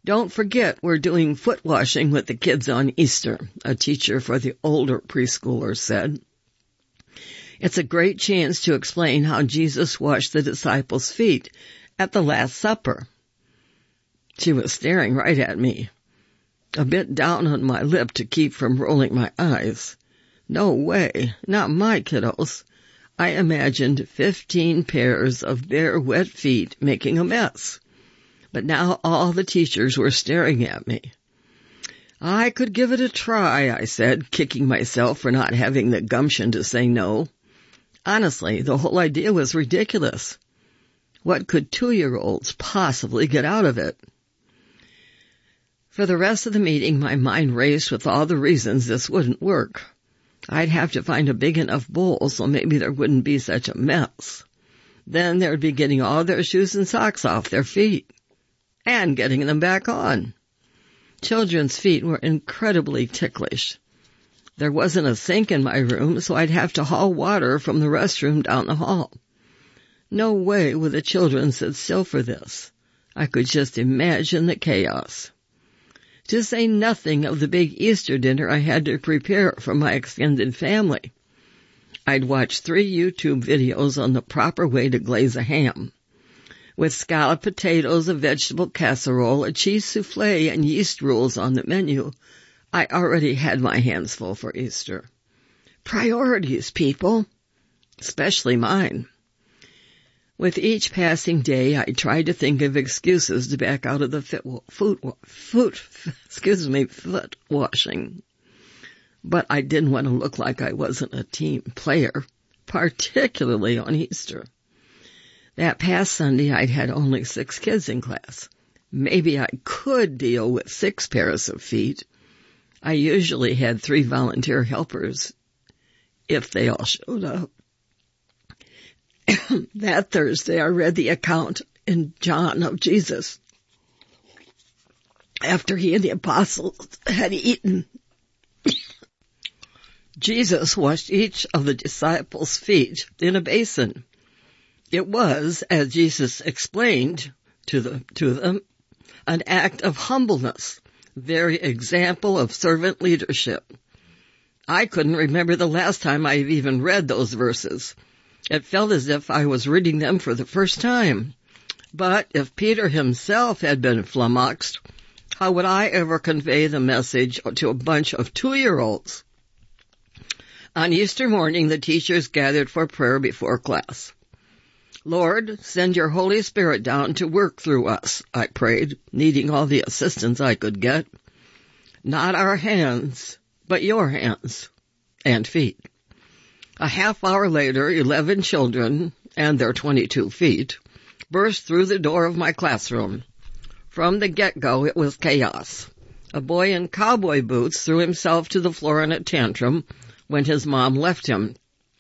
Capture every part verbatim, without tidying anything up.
Don't forget, we're doing foot washing with the kids on Easter, a teacher for the older preschoolers said. It's a great chance to explain how Jesus washed the disciples' feet at the Last Supper. She was staring right at me, a bit down on my lip to keep from rolling my eyes. No way, not my kiddos. I imagined fifteen pairs of bare, wet feet making a mess. But now all the teachers were staring at me. I could give it a try, I said, kicking myself for not having the gumption to say no. Honestly, the whole idea was ridiculous. What could two-year-olds possibly get out of it? For the rest of the meeting, my mind raced with all the reasons this wouldn't work. I'd have to find a big enough bowl so maybe there wouldn't be such a mess. Then they'd be getting all their shoes and socks off their feet. And getting them back on. Children's feet were incredibly ticklish. There wasn't a sink in my room, so I'd have to haul water from the restroom down the hall. No way would the children sit still for this. I could just imagine the chaos. To say nothing of the big Easter dinner I had to prepare for my extended family. I'd watched three YouTube videos on the proper way to glaze a ham. With scalloped potatoes, a vegetable casserole, a cheese souffle, and yeast rolls on the menu, I already had my hands full for Easter. Priorities, people. Especially mine. With each passing day, I tried to think of excuses to back out of the fit, foot, foot, excuse me, foot washing. But I didn't want to look like I wasn't a team player, particularly on Easter. That past Sunday, I'd had only six kids in class. Maybe I could deal with six pairs of feet. I usually had three volunteer helpers, if they all showed up. That Thursday, I read the account in John of Jesus. After he and the apostles had eaten, Jesus washed each of the disciples' feet in a basin. It was, as Jesus explained to, the, to them, an act of humbleness, very example of servant leadership. I couldn't remember the last time I've even read those verses. It felt as if I was reading them for the first time. But if Peter himself had been flummoxed, how would I ever convey the message to a bunch of two-year-olds? On Easter morning, the teachers gathered for prayer before class. Lord, send your Holy Spirit down to work through us, I prayed, needing all the assistance I could get. Not our hands, but your hands and feet. A half hour later, eleven children, and their twenty-two feet, burst through the door of my classroom. From the get-go, it was chaos. A boy in cowboy boots threw himself to the floor in a tantrum when his mom left him.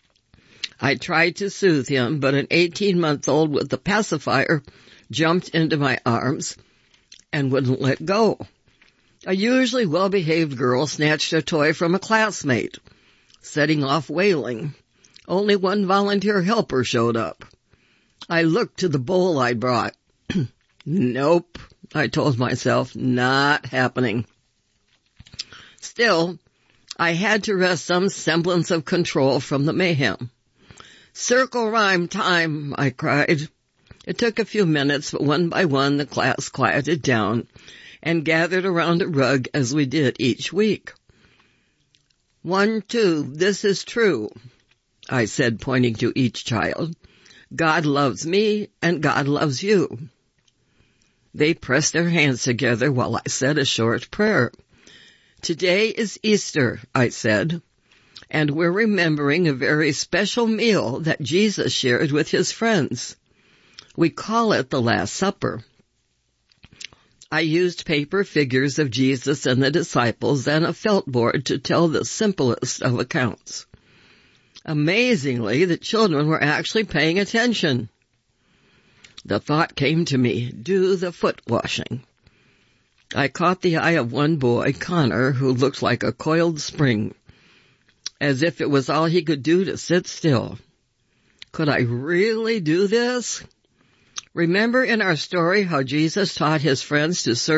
I tried to soothe him, but an eighteen-month-old with the pacifier jumped into my arms and wouldn't let go. A usually well-behaved girl snatched a toy from a classmate, setting off wailing. Only one volunteer helper showed up. I looked to the bowl I brought. Nope, I told myself, not happening. Still, I had to wrest some semblance of control from the mayhem. Circle rhyme time, I cried. It took a few minutes, but one by one the class quieted down and gathered around a rug as we did each week. One, two, this is true, I said, pointing to each child. God loves me and God loves you. They pressed their hands together while I said a short prayer. Today is Easter, I said, and we're remembering a very special meal that Jesus shared with his friends. We call it the Last Supper. I used paper figures of Jesus and the disciples and a felt board to tell the simplest of accounts. Amazingly, the children were actually paying attention. The thought came to me, do the foot washing. I caught the eye of one boy, Connor, who looked like a coiled spring, as if it was all he could do to sit still. Could I really do this? Remember in our story how Jesus taught his friends to serve